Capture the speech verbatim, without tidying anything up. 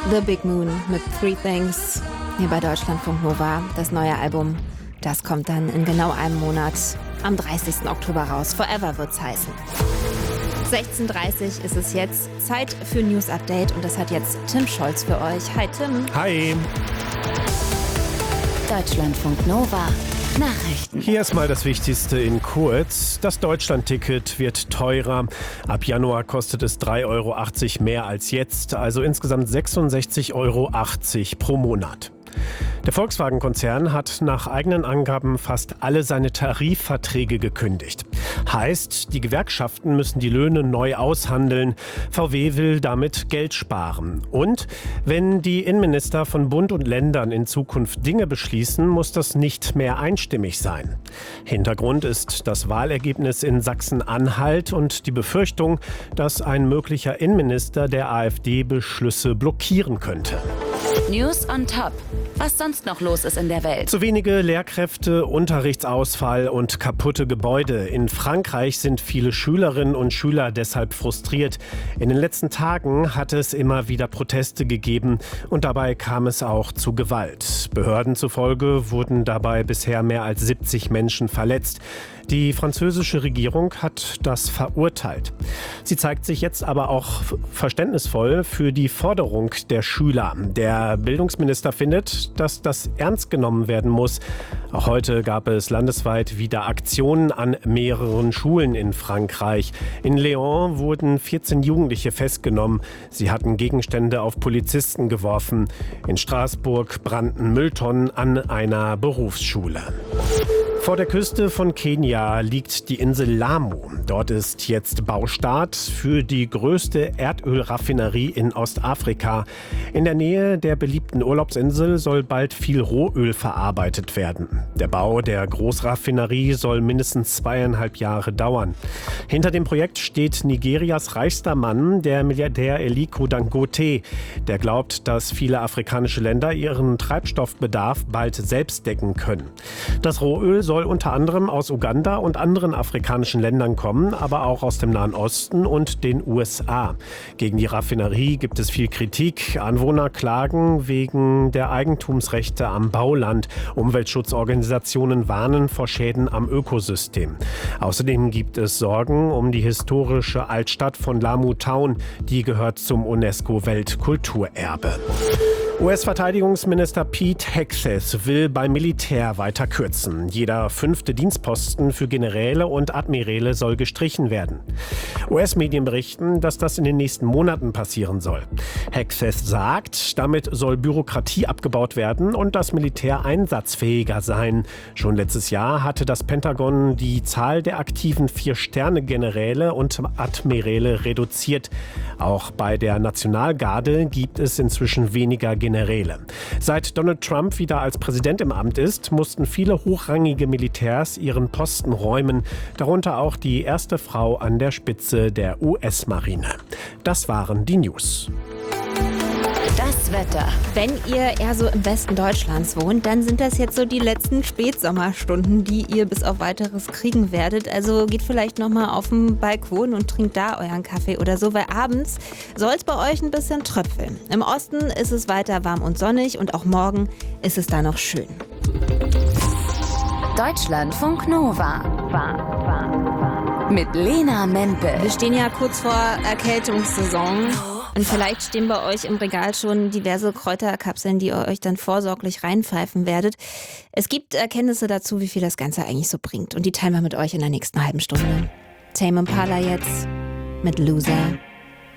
The Big Moon mit Three Things hier bei Deutschlandfunk Nova. Das neue Album, das kommt dann in genau einem Monat am dreißigsten Oktober raus. Forever wird's heißen. sechzehn Uhr dreißig ist es jetzt. Zeit für News Update und das hat jetzt Tim Scholz für euch. Hi Tim. Hi. Deutschlandfunk Nova. Nachrichten. Hier ist mal das Wichtigste in kurz. Das Deutschland-Ticket wird teurer. Ab Januar kostet es drei Euro achtzig mehr als jetzt, also insgesamt sechsundsechzig Euro achtzig pro Monat. Der Volkswagen-Konzern hat nach eigenen Angaben fast alle seine Tarifverträge gekündigt. Heißt, die Gewerkschaften müssen die Löhne neu aushandeln. V W will damit Geld sparen. Und wenn die Innenminister von Bund und Ländern in Zukunft Dinge beschließen, muss das nicht mehr einstimmig sein. Hintergrund ist das Wahlergebnis in Sachsen-Anhalt und die Befürchtung, dass ein möglicher Innenminister der AfD Beschlüsse blockieren könnte. News on top. Was sonst noch los ist in der Welt? Zu wenige Lehrkräfte, Unterrichtsausfall und kaputte Gebäude. In Frankreich sind viele Schülerinnen und Schüler deshalb frustriert. In den letzten Tagen hat es immer wieder Proteste gegeben und dabei kam es auch zu Gewalt. Behörden zufolge wurden dabei bisher mehr als siebzig Menschen verletzt. Die französische Regierung hat das verurteilt. Sie zeigt sich jetzt aber auch verständnisvoll für die Forderung der Schüler. Der Bildungsminister findet, dass das ernst genommen werden muss. Auch heute gab es landesweit wieder Aktionen an mehreren Schulen in Frankreich. In Lyon wurden vierzehn Jugendliche festgenommen. Sie hatten Gegenstände auf Polizisten geworfen. In Straßburg brannten Mülltonnen an einer Berufsschule. Vor der Küste von Kenia liegt die Insel Lamu. Dort ist jetzt Baustart für die größte Erdölraffinerie in Ostafrika. In der Nähe der beliebten Urlaubsinsel soll bald viel Rohöl verarbeitet werden. Der Bau der Großraffinerie soll mindestens zweieinhalb Jahre dauern. Hinter dem Projekt steht Nigerias reichster Mann, der Milliardär Aliko Dangote. Der glaubt, dass viele afrikanische Länder ihren Treibstoffbedarf bald selbst decken können. Das Rohöl soll unter anderem aus Uganda und anderen afrikanischen Ländern kommen, aber auch aus dem Nahen Osten und den U S A. Gegen die Raffinerie gibt es viel Kritik. Anwohner klagen wegen der Eigentumsrechte am Bauland. Umweltschutzorganisationen warnen vor Schäden am Ökosystem. Außerdem gibt es Sorgen um die historische Altstadt von Lamu Town. Die gehört zum UNESCO-Weltkulturerbe. U S-Verteidigungsminister Pete Hegseth will beim Militär weiter kürzen. Jeder fünfte Dienstposten für Generäle und Admiräle soll gestrichen werden. U S-Medien berichten, dass das in den nächsten Monaten passieren soll. Hegseth sagt, damit soll Bürokratie abgebaut werden und das Militär einsatzfähiger sein. Schon letztes Jahr hatte das Pentagon die Zahl der aktiven Vier-Sterne-Generäle und Admiräle reduziert. Auch bei der Nationalgarde gibt es inzwischen weniger Generäle. Seit Donald Trump wieder als Präsident im Amt ist, mussten viele hochrangige Militärs ihren Posten räumen, darunter auch die erste Frau an der Spitze der U S-Marine. Das waren die News. Das Wetter. Wenn ihr eher so im Westen Deutschlands wohnt, dann sind das jetzt so die letzten Spätsommerstunden, die ihr bis auf Weiteres kriegen werdet. Also geht vielleicht nochmal auf den Balkon und trinkt da euren Kaffee oder so, weil abends soll es bei euch ein bisschen tröpfeln. Im Osten ist es weiter warm und sonnig und auch morgen ist es da noch schön. Deutschlandfunk Nova. Mit Lena Mempel. Wir stehen ja kurz vor Erkältungssaison. Und vielleicht stehen bei euch im Regal schon diverse Kräuterkapseln, die ihr euch dann vorsorglich reinpfeifen werdet. Es gibt Erkenntnisse dazu, wie viel das Ganze eigentlich so bringt. Und die teilen wir mit euch in der nächsten halben Stunde. Tame Impala jetzt mit Loser.